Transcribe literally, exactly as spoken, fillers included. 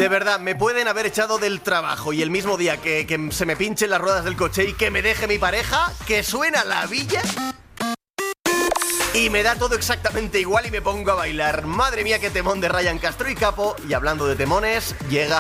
De verdad, me pueden haber echado del trabajo y el mismo día que, que se me pinchen las ruedas del coche y que me deje mi pareja, que suena la villa y me da todo exactamente igual y me pongo a bailar. Madre mía, qué temón de Ryan Castro y Capo. Y hablando de temones, llega